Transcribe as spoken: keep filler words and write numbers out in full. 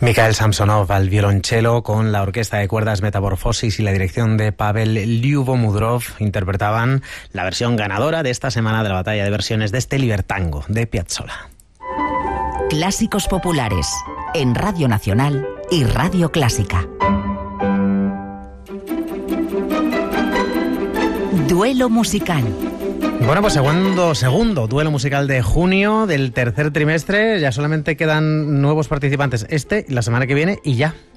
Mikhail Samsonov al violonchelo con la orquesta de cuerdas Metamorfosis y la dirección de Pavel Lyubomudrov interpretaban la versión ganadora de esta semana de la batalla de versiones de este Libertango de Piazzolla. Clásicos populares en Radio Nacional y Radio Clásica. Duelo musical. Bueno, pues segundo, segundo duelo musical de junio del tercer trimestre. Ya solamente quedan nuevos participantes este y la semana que viene y ya.